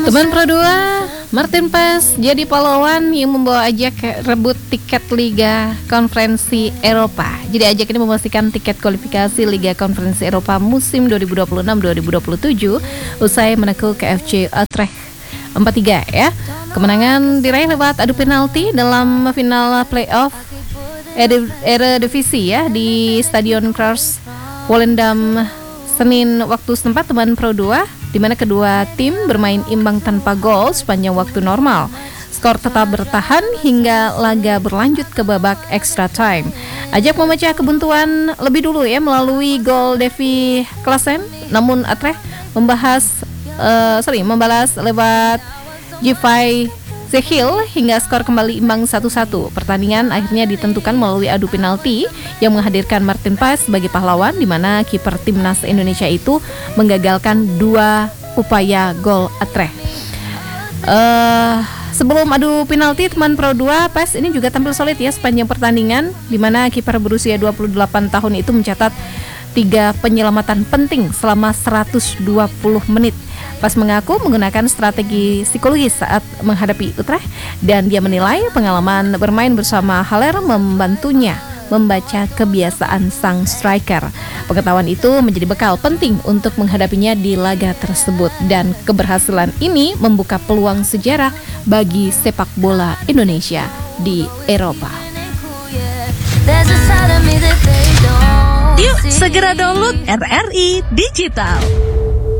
Teman Pro 2, Martin Paes jadi pahlawan yang membawa ajak rebut tiket Liga Konferensi Eropa. Jadi ajak ini memastikan tiket kualifikasi Liga Konferensi Eropa musim 2026-2027 usai menekuk KFC Utrecht 4-3 ya. Kemenangan diraih lewat adu penalti dalam final playoff Eredivisie ya di Stadion Kruis Volendam Senin waktu setempat, teman Pro 2, di mana kedua tim bermain imbang tanpa gol sepanjang waktu normal. Skor tetap bertahan hingga laga berlanjut ke babak extra time. Ajak memecah kebuntuan lebih dulu ya melalui gol Davy Klaassen, namun Utrecht membalas lewat Jeffrey Zehil hingga skor kembali imbang 1-1. Pertandingan akhirnya ditentukan melalui adu penalti yang menghadirkan Martin Paes sebagai pahlawan, di mana kiper timnas Indonesia itu menggagalkan 2 upaya gol Utrecht. Sebelum adu penalti, teman Pro 2, Paes ini juga tampil solid ya sepanjang pertandingan, di mana kiper berusia 28 tahun itu mencatat 3 penyelamatan penting selama 120 menit. Paes mengaku menggunakan strategi psikologis saat menghadapi Utrecht, dan dia menilai pengalaman bermain bersama Haller membantunya membaca kebiasaan sang striker. Pengetahuan itu menjadi bekal penting untuk menghadapinya di laga tersebut, dan keberhasilan ini membuka peluang sejarah bagi sepak bola Indonesia di Eropa. Yuk segera download RRI Digital.